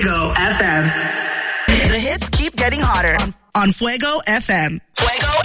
Fuego FM. The hits keep getting hotter on Fuego FM. Fuego